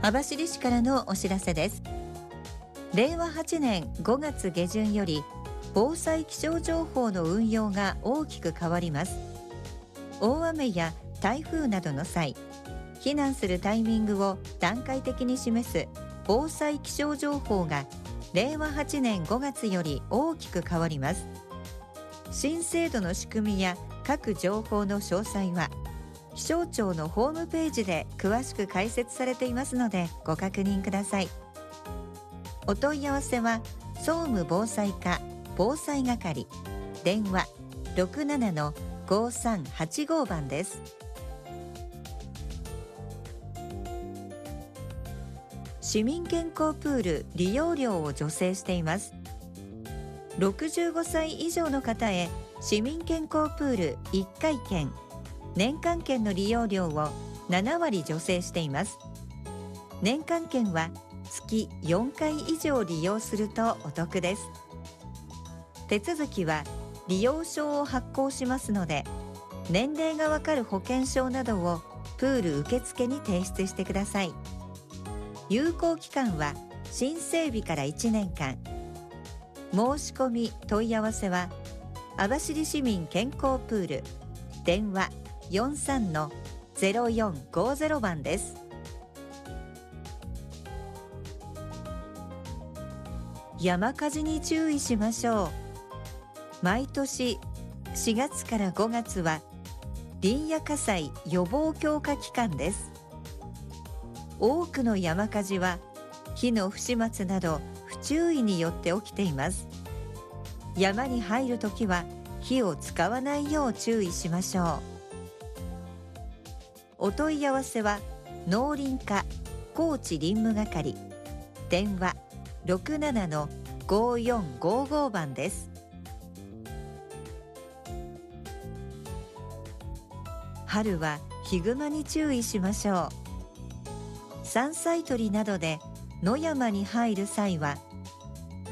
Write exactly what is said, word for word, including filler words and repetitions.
網走市からのお知らせです。れいわはちねんごがつげじゅんより防災気象情報の運用が大きく変わります。大雨や台風などの際、避難するタイミングを段階的に示す防災気象情報がれいわはちねんごがつより大きく変わります。新制度の仕組みや各情報の詳細は気象庁のホームページで詳しく解説されていますのでご確認ください。お問い合わせは総務防災課防災係電話 ろくななのごさんはちご 番です。市民健康プール利用料を助成しています。ろくじゅうごさい以上の方へ市民健康プールいっかい券、年間券の利用料をななわり助成しています。年間券は月よんかい以上利用するとお得です。手続きは利用証を発行しますので、年齢がわかる保険証などをプール受付に提出してください。有効期間は申請日からいちねんかん。申し込み問い合わせは網走市民健康プール電話 よんさんのゼロよんごゼロ 番です。山火事に注意しましょう。毎年しがつからごがつは林野火災予防強化期間です。多くの山火事は火の不始末など不注意によって起きています。山に入るときは火を使わないよう注意しましょう。お問い合わせは農林課高知林務係電話 ろくななのごよんごご 番です。春はヒグマに注意しましょう。山菜採りなどで野山に入る際は